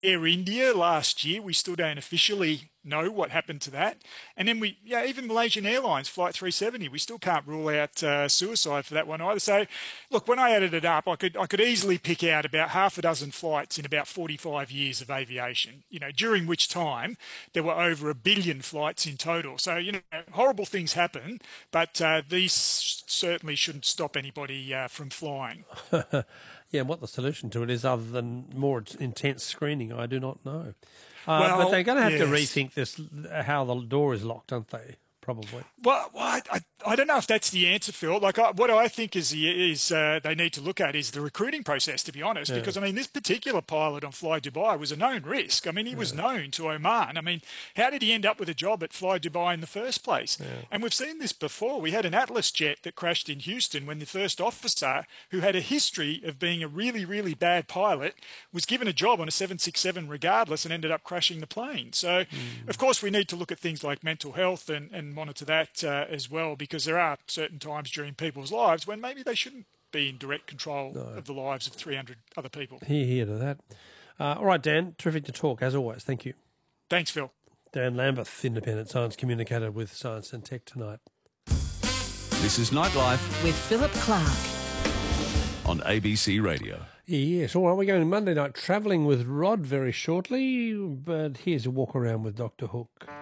Air India last year. We still don't officially know what happened to that. And then even Malaysian Airlines Flight 370, we still can't rule out suicide for that one either. So, look, when I added it up, I could easily pick out about half a dozen flights in about 45 years of aviation. During which time there were over a billion flights in total. So, horrible things happen, but these certainly shouldn't stop anybody from flying. Yeah, what the solution to it is, other than more intense screening, I do not know. Well, but they're going to have to yes. rethink this, how the door is locked, aren't they? Probably. Well, I don't know if that's the answer, Phil. What I think is they need to look at is the recruiting process, to be honest, Yeah. because, I mean, this particular pilot on Fly Dubai was a known risk. I mean, he was known to Oman. I mean, how did he end up with a job at Fly Dubai in the first place? Yeah. And we've seen this before. We had an Atlas jet that crashed in Houston when the first officer, who had a history of being a really, really bad pilot, was given a job on a 767 regardless and ended up crashing the plane. So, of course, we need to look at things like mental health and monitor that as well, because there are certain times during people's lives when maybe they shouldn't be in direct control of the lives of 300 other people. Hear to that. All right, Dan, terrific to talk, as always. Thank you. Thanks, Phil. Dan Lambeth, independent science communicator with Science and Tech Tonight. This is Nightlife with Philip Clark on ABC Radio. Yes, all right, we're going Monday night travelling with Rod very shortly, but here's a walk around with Dr. Hook.